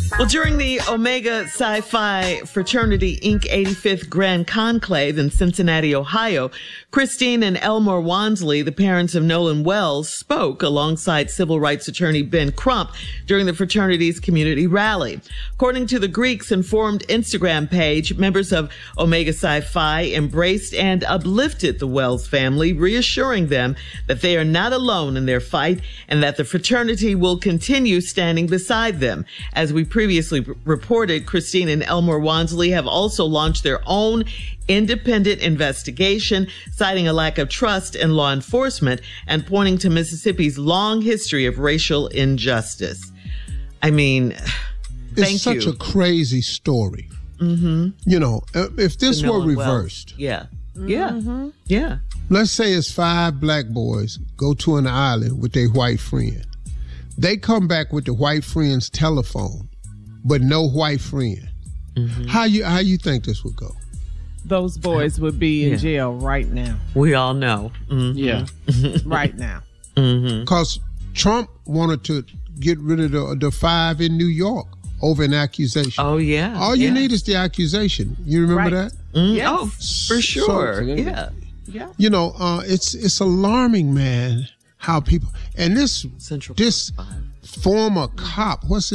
Well, during the Omega Psi Phi Fraternity Inc. 85th Grand Conclave in Cincinnati, Ohio, Christine and Elmore Wansley, the parents of Nolan Wells, spoke alongside civil rights attorney Ben Crump during the fraternity's community rally. According to the Greeks Informed Instagram page, members of Omega Psi Phi embraced and uplifted the Wells family, reassuring them that they are not alone in their fight and that the fraternity will continue standing beside them. As we previously reported, Christine and Elmore Wansley have also launched their own independent investigation, citing a lack of trust in law enforcement and pointing to Mississippi's long history of racial injustice. I mean, it's such a crazy story. Mm-hmm. You know, if this were reversed. Yeah. Yeah. Let's say it's 5 black boys go to an island with their white friend. They come back with the white friend's telephone, but no white friend. Mm-hmm. How you think this would go? Those boys would be in jail right now. We all know. Mm-hmm. Yeah, right now. Because Trump wanted to get rid of the 5 in New York over an accusation. Oh, yeah. All you need is the accusation. You remember that? Yes. Oh, for sure. Yeah. You know, it's alarming, man, how people, and this former cop, what's